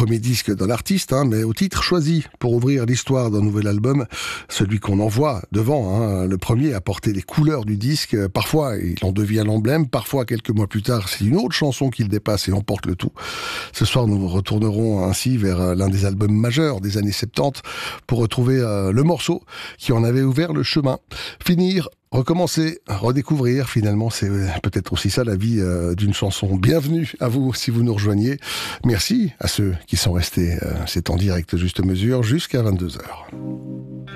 premier disque d'un artiste, mais au titre choisi pour ouvrir l'histoire d'un nouvel album, celui qu'on envoie devant. Le premier a porté les couleurs du disque. Parfois, il en devient l'emblème. Parfois, quelques mois plus tard, c'est une autre chanson qui le dépasse et emporte le tout. Ce soir, nous retournerons ainsi vers l'un des albums majeurs des années 70 pour retrouver le morceau qui en avait ouvert le chemin. Finir, recommencer, redécouvrir, finalement, c'est peut-être aussi ça la vie d'une chanson. Bienvenue à vous si vous nous rejoignez. Merci à ceux qui sont restés, c'est en direct juste mesure, jusqu'à 22h.